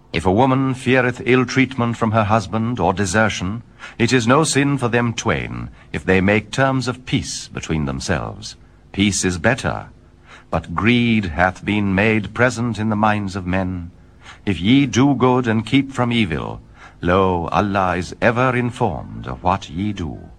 If a woman feareth ill treatment from her husband or desertion, it is no sin for them twain, if they make terms of peace between themselves. Peace is better. But greed hath been made present in the minds of men. If ye do good and keep from evil, lo, Allah is ever informed of what ye do.